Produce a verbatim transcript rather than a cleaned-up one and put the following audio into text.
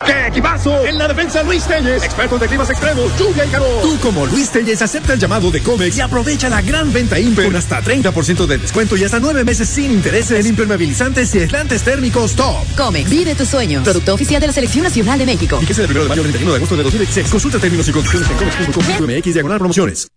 ¡Qué equipazo! En la defensa, Luis Telles, experto de climas extremos, lluvia y calor. Tú, como Luis Telles, acepta el llamado de Comex y aprovecha la gran venta Imper con hasta treinta por ciento de descuento y hasta nueve meses sin intereses en impermeabilizantes y aislantes térmicos Top. Comex, vive tus sueños. Producto oficial de la Selección Nacional de México. Fíjese del primero de mayo al treinta y uno de agosto de dos mil dieciséis. Consulta términos y condiciones en comex punto com punto m x diagonal promociones.